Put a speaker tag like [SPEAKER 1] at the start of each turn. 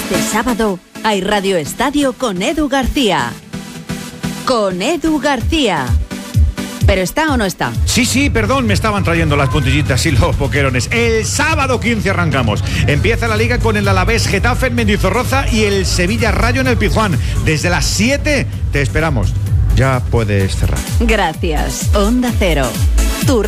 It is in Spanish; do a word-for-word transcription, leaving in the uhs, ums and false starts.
[SPEAKER 1] Este sábado hay Radio Estadio con Edu García. Con Edu García. ¿Pero está o no está?
[SPEAKER 2] Sí, sí, perdón, me estaban trayendo las puntillitas y los boquerones. El sábado quince arrancamos. Empieza la Liga con el Alavés Getafe en Mendizorroza y el Sevilla Rayo en el Pizjuán. Desde las siete te esperamos. Ya puedes cerrar.
[SPEAKER 1] Gracias. Onda Cero. Tu